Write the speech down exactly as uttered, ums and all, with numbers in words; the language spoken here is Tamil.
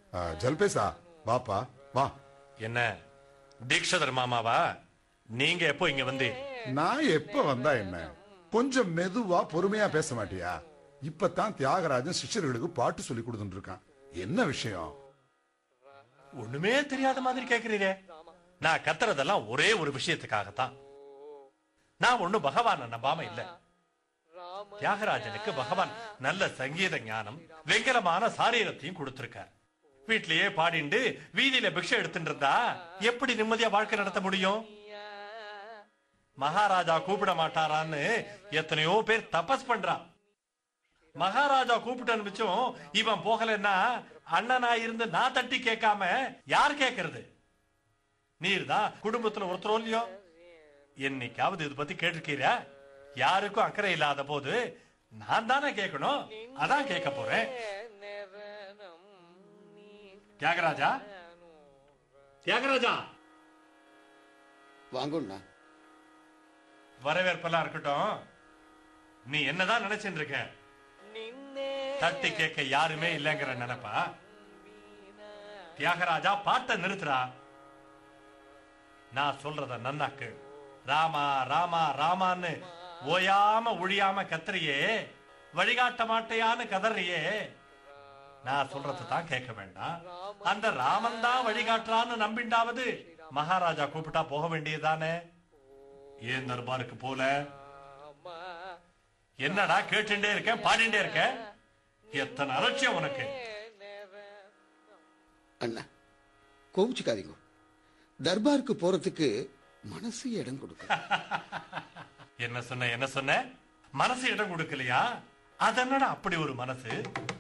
ஜல்பேசா வாப்பா வா. என்ன தீக்ஷதர் மாமாவா? நீங்க எப்போ இங்க வந்து? நான் எப்ப வந்தா என்ன, கொஞ்சம் மெதுவா பொறுமையா பேச மாட்டியா? இப்பதான் தியாகராஜன் சிஷ்யர்களுக்கு பாட்டு சொல்லி கொடுத்துட்டு இருக்கான். என்ன விஷயம்? ஒண்ணுமே தெரியாத மாதிரி கேக்குறீரே. நான் கத்துறதெல்லாம் ஒரே ஒரு விஷயத்துக்காகத்தான். நான் ஒண்ணு பகவான் நம்பாம இல்ல. தியாகராஜனுக்கு பகவான் நல்ல சங்கீத ஞானம், வெங்கலமான சாரீரத்தையும் கொடுத்திருக்கார். வீட்லயே பாடிண்டு வீதியில பிக்ஷை எடுத்துட்டு இருந்தா எப்படி நிம்மதியா வாழ்க்கை நடத்த முடியும்? மகாராஜா கூப்பிட மாட்டாரான்னு எத்தனையோ பேர் தபஸ் பண்றான். மகாராஜா கூப்பிட்டு அனுப்பிச்சும் இவன் போகலன்னா அண்ணனா இருந்து நான் தட்டி கேட்காம யார் கேட்கறது? நீர் தான் குடும்பத்துல ஒருத்தரோ இல்லையோ. என்னைக்காவது இது பத்தி கேட்டிருக்கீரா? யாருக்கும் அக்கறை இல்லாத போது நான் தானே கேட்கணும். அதான் கேட்க போறேன். தியாகராஜா, தியாகராஜா வாங்கண்ணா. வரவேற்பெல்லாம் இருக்கட்டும். நீ என்னதான் நினைச்சுட்டு இருக்க? தட்டி கேட்க யாருமே இல்லைங்கிற நினைப்பா? தியாகராஜா பாட்டை நிறுத்துறா. நான் சொல்றத நன்னாக்கு. ராமா ராமா ராமான்னு ஓயாம ஒழியாம கத்துறியே, வழிகாட்ட மாட்டையான்னு கதறியே. நான் சொல்றத தான் கேட்க வேண்டாம். அந்த ராமன் தான் வழிகாட்டுறான்னு நம்பிண்டாவது மகாராஜா கூப்பிட்டா போக வேண்டியதானே? ஏன் தர்பாருக்கு போல? என்னடா கேட்டுட்டே இருக்க, பாடிண்டே இருக்க? எத்தனை அலட்சியம் உனக்கு! அண்ணா கோவிச்சுக்காதீங்க. தர்பாருக்கு போறதுக்கு மனசு இடம் கொடுக்க. என்ன சொன்ன என்ன சொன்ன? மனசு இடம் கொடுக்கலையா? அதென்னடா அப்படி ஒரு மனசு?